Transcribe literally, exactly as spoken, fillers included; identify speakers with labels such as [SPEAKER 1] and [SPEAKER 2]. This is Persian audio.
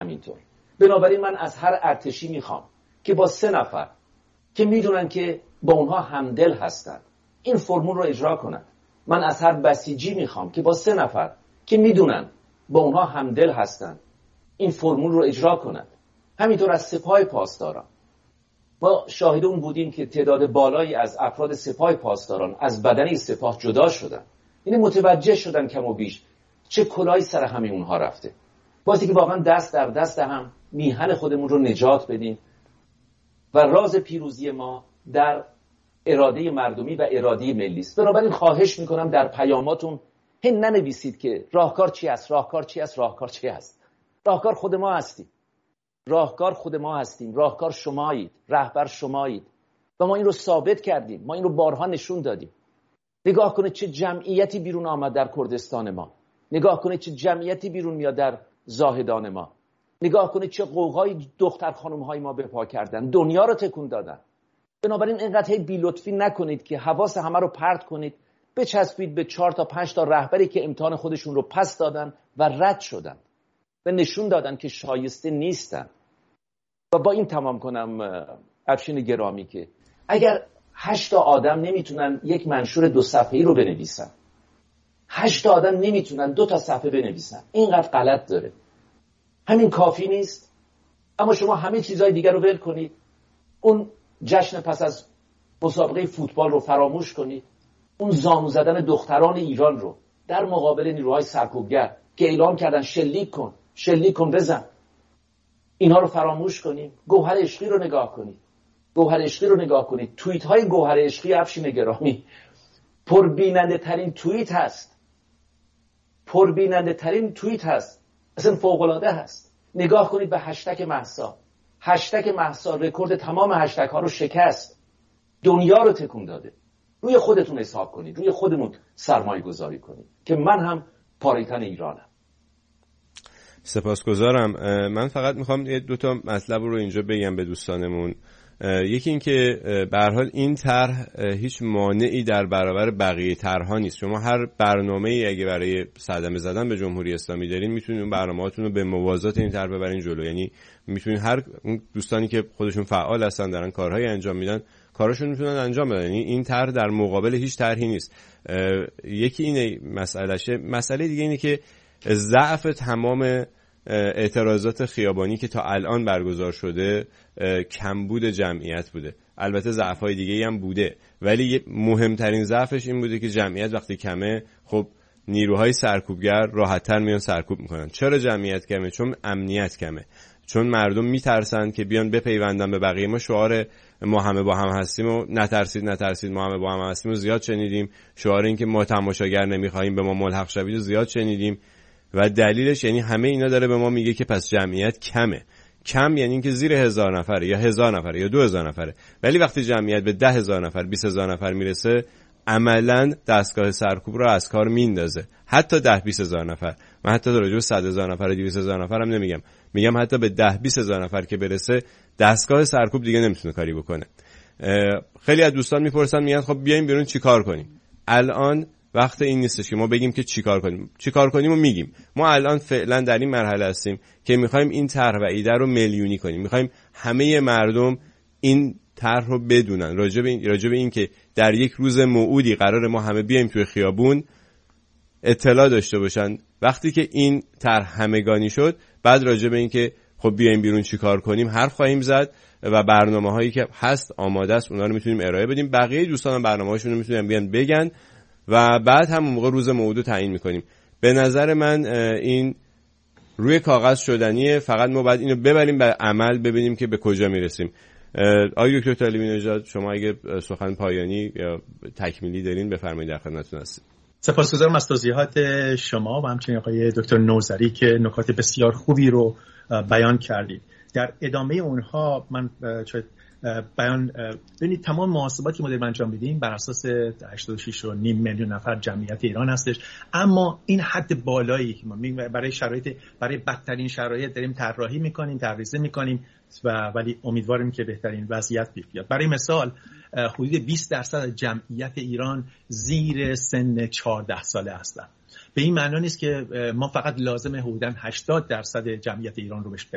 [SPEAKER 1] همینطور. بنابراین من از هر ارتشی میخوام که با سه نفر که میدونن که با اونها همدل هستن این فرمول رو اجرا کنن. من از هر بسیجی میخوام که با سه نفر که میدونن با اونها همدل هستن این فرمول رو اجرا کنن. همینطور از سپاه پاسداران ما شاهد اون بودیم که تعداد بالایی از افراد سپاه پاسداران از بدنه سپاه جدا شدن. یعنی متوجه شدن کم و بیش چه کلاهی سر همه اونها رفته. بازی که واقعا دست در دست هم میهن خودمون رو نجات بدیم و راز پیروزی ما در اراده مردمی و اراده ملی است. بنابراین خواهش میکنم در پیاماتون هی ننویسید که راهکار چی است، راهکار چی است، راهکار چی است. راهکار خود ما هستیم. راهکار خود ما هستیم. راهکار شمایید، رهبر شمایید و ما این رو ثابت کردیم. ما این رو بارها نشون دادیم. نگاه کنید چه جمعیتی بیرون آمد در کردستان ما. نگاه کنید چه جمعیتی بیرون میاد در زاهدان ما. نگاه کنید چه قوقای دختر خانم‌های ما به پا کردن، دنیا رو تکون دادن. بنابراین اینقدر هی بی لطفی نکنید که حواس همه رو پرت کنید، بچسبید به چهار تا پنج تا رهبری که امتحان خودشون رو پس دادن و رد شدن و نشون دادن که شایسته نیستن. و با این تمام کنم افشین گرامی که اگر هشت تا آدم نمیتونن یک منشور دو صفحه‌ای رو بنویسن، هشت تا آدم نمیتونن دو تا صفحه بنویسن، اینقدر غلط داره. همین کافی نیست؟ اما شما همه چیزهای دیگر رو ول کنید، اون جشن پس از مسابقه فوتبال رو فراموش کنید، اون زانو زدن دختران ایران رو در مقابل نیروهای سرکوبگر که اعلام کردن شلیک کن شلیک کن بزن، اینها رو فراموش کنیم. گوهر عشقی رو نگاه کنید، گوهر عشقی رو نگاه کنید. توییت های گوهر عشقی افشین گرامی پربیننده ترین توییت هست، پربیننده ترین توییت هست، اصلا فوق العاده هست. نگاه کنید به هشتگ مهسا. هشتگ مهسا رکورد تمام هشتگ ها رو شکست، دنیا رو تکون داده. روی خودتون حساب کنید، روی خودمون سرمایه گذاری کنید که من هم پاریتن ایرانم.
[SPEAKER 2] سپاسگزارم. من فقط میخوام یه دو تا مطلب رو اینجا بگم به دوستانمون. یکی این که به هر حال این طرح هیچ مانعی در برابر بقیه طرح‌ها نیست. شما هر برنامه‌ای اگه برای صدمه زدن به جمهوری اسلامی دارین میتونید اون برنامه‌هاتون رو به موازات این طرح ببرین جلو. یعنی میتونید هر اون دوستانی که خودشون فعال هستن دارن کارهایی انجام میدن کاراشون میتونن انجام بدن. یعنی این طرح در مقابل هیچ طرحی نیست. یکی اینه مسئلهشه. مسئله دیگه اینه که ضعف تمام اعتراضات خیابانی که تا الان برگزار شده کمبود جمعیت بوده. البته ضعف‌های دیگه‌ای هم بوده، ولی مهمترین ضعفش این بوده که جمعیت وقتی کمه، خب نیروهای سرکوبگر راحت‌تر میان سرکوب میکنن. چرا جمعیت کمه؟ چون امنیت کمه، چون مردم میترسن که بیان بپیوندن به بقیه. ما شعار ما همه با هم هستیم و نترسید نترسید ما همه با هم هستیم و زیاد شنیدیم. شعار این که ما تماشاگر نمیخوایم به ما ملحق شوید و زیاد شنیدیم و دلیلش یعنی همه اینا داره به ما میگه که پس جمعیت کمه. کم یعنی اینکه زیر هزار نفره یا هزار نفره یا دو هزار نفره، ولی وقتی جمعیت به ده هزار نفر بیست هزار نفر میرسه عملاً دستگاه سرکوب رو از کار میندازه. حتی ده بیست هزار نفر، من حتی در راجع به صد هزار نفر و دویست هزار نفر هم نمیگم، میگم حتی به ده بیست هزار نفر که برسه دستگاه سرکوب دیگه نمیتونه کاری بکنه. خیلی از دوستان میپرسن میگن خب بیایم بیرون چیکار کنیم؟ الان وقت این نیستش که ما بگیم که چیکار کنیم. چیکار کنیم و میگیم. ما الان فعلا در این مرحله هستیم که میخوایم این طرح و ایده رو میلیونی کنیم. میخوایم همه مردم این طرح رو بدونن. راجع به این راجع به این که در یک روز موعودی قرار ما همه بیایم توی خیابون اطلاع داشته باشن. وقتی که این طرح همگانی شد، بعد راجع به این که خب بیایم بیرون چیکار کنیم حرف خواهیم زد و برنامه‌هایی که هست آماده است اونا رو میتونیم ارائه بدیم. بقیه دوستان برنامه‌هاشون رو میتونن بیان بگن و بعد همون موقع روز موعود رو تعیین میکنیم. به نظر من این روی کاغذ شدنیه، فقط ما باید اینو ببریم به عمل ببینیم که به کجا میرسیم. آقای دکتر طالبی نژاد، شما اگه سخن پایانی یا تکمیلی دارین بفرمایید، در خدمتتون هستیم.
[SPEAKER 3] سپاسگزارم از توضیحات شما و همچنین آقای دکتر نوذری که نکات بسیار خوبی رو بیان کردید. در ادامه اونها من شاید بیان ببینید تمام محاسباتی که ما داریم انجام میدیم بر اساس هشتاد و شش و نیم میلیون نفر جمعیت ایران هستش، اما این حد بالایی که ما برای شرایط برای بدترین شرایط داریم طراحی میکنیم، تعریض میکنیم و ولی امیدواریم که بهترین وضعیت پیش بیاد. برای مثال حدود بیست درصد از جمعیت ایران زیر سن چهارده ساله هستند. به این معنی نیست که ما فقط لازم حدوداً هشتاد درصد جمعیت ایران رو بهش